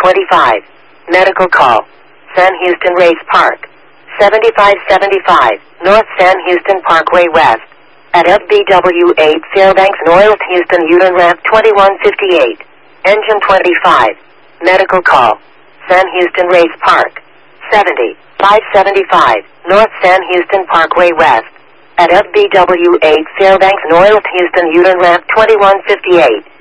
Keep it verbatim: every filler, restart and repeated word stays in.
twenty-five. Medical call. San Houston Race Park. seventy-five seventy-five, North San Houston Parkway West. At F B W eight Fairbanks North Houston Union Ramp twenty-one fifty-eight. Engine twenty-five. Medical call. San Houston Race Park. seventy-five seventy-five, North San Houston Parkway West. At F B W eight Fairbanks North Houston Union Ramp twenty-one fifty-eight.